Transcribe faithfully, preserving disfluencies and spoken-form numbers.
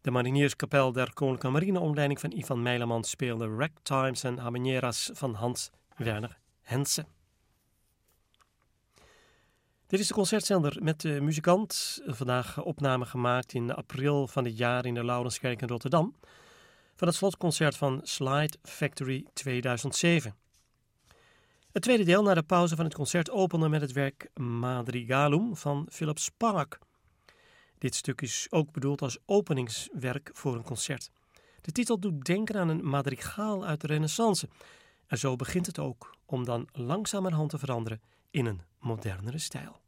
De Marinierskapel der Koninklijke Marineopleiding van Ivan Meilemans speelde Ragtimes en Habaneras van Hans Werner Henze. Dit is de concertzender met de muzikant. Vandaag opname gemaakt in april van dit jaar in de Laurenskerk in Rotterdam. Van het slotconcert van Slide Factory tweeduizend zeven. Het tweede deel na de pauze van het concert opende met het werk Madrigalum van Philip Spark. Dit stuk is ook bedoeld als openingswerk voor een concert. De titel doet denken aan een madrigaal uit de Renaissance. En zo begint het ook, om dan langzamerhand te veranderen in een modernere stijl.